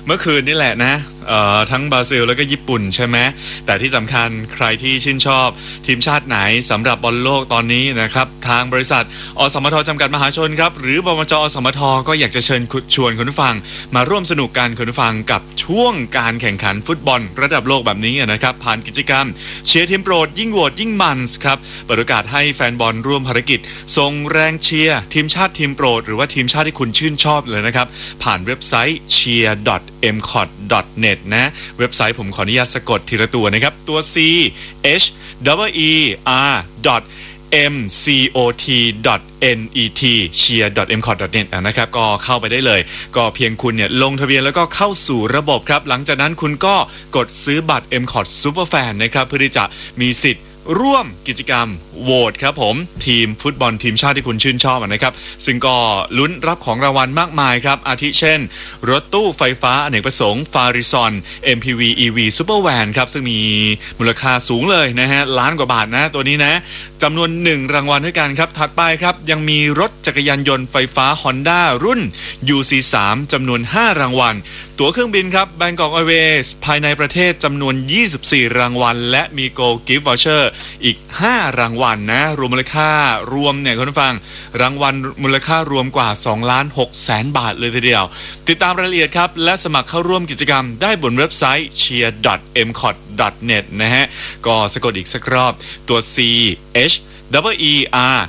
เมื่อคืนนี่แหละนะทั้งบราซิลแล้วก็ญี่ปุ่นใช่ไหมแต่ที่สำคัญใครที่ชื่นชอบทีมชาติไหนสำหรับบอลโลกตอนนี้นะครับทางบริษัทอสมทจำกัดมหาชนครับหรือบมจ.อสมทก็อยากจะเชิญชวนคุณผู้ฟังมาร่วมสนุกกันคุณผู้ฟังกับช่วงการแข่งขันฟุตบอลระดับโลกแบบนี้นะครับผ่านกิจกรรมเชียร์ทีมโปรดยิ่งโหวตยิ่งมันส์ครับเปิดโอกาสให้แฟนบอลร่วมภารกิจส่งแรงเชียร์ทีมชาติทีมโปรดหรือว่าทีมชาติที่คุณชื่นชอบเลยนะครับผ่านเว็บไซต์ cheer.mcot.net นะเว็บไซต์ผมขออนุญาตสะกดทีละตัวนะครับตัว C H E R mcot.net cheer.mcot.net นะครับก็เข้าไปได้เลยก็เพียงคุณเนี่ยลงทะเบียนแล้วก็เข้าสู่ระบบครับหลังจากนั้นคุณก็กดซื้อบัตร mcot Superfan นะครับเพื่อที่จะมีสิทธิ์ร่วมกิจกรรมโหวตครับผมทีมฟุตบอลทีมชาติที่คุณชื่นชอบนะครับซึ่งก็ลุ้นรับของรางวัลมากมายครับอาทิเช่นรถตู้ไฟฟ้าอเนกประสงค์ฟาริซอน MPV EV Super Van ครับซึ่งมีมูลค่าสูงเลยนะฮะล้านกว่าบาทนะตัวนี้นะจำนวน1รางวัลด้วยกันครับถัดไปครับยังมีรถจักรยานยนต์ไฟฟ้า Honda รุ่น UC3 จำนวน5รางวัลตั๋วเครื่องบินครับ Bangkok Airways ภายในประเทศจำนวน24รางวัลและมี Gold Gift Voucher อีก5รางวัลนะรวมมูลค่ารวมเนี่ยคุณผู้ฟังรางวัลมูลค่ารวมกว่า 2,600,000 บาทเลยทีเดียวติดตามรายละเอียดครับและสมัครเข้าร่วมกิจกรรมได้บนเว็บไซต์ cheer.mcot.net นะฮะก็สะกดอีกสักรอบตัว C H E R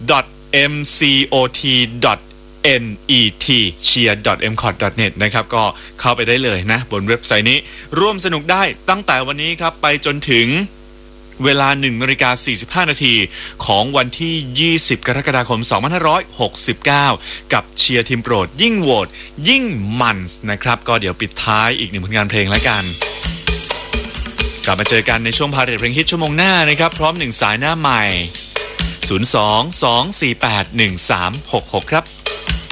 mcot.net cheer.mcot.net นะครับก็เข้าไปได้เลยนะบนเว็บไซต์นี้ร่วมสนุกได้ตั้งแต่วันนี้ครับไปจนถึงเวลา 1:45 นาทีของวันที่ 20 กรกฎาคม 2569 กับเชียร์ทีมโปรดยิ่งโหวตยิ่งมันส์นะครับก็เดี๋ยวปิดท้ายอีกหนึ่งผลงานเพลงแล้วกันกลับมาเจอกันในช่วงพาเรทเพลงฮิตชั่วโมงหน้านะครับพร้อม1สายหน้าใหม่ 02-248-1366 ครับ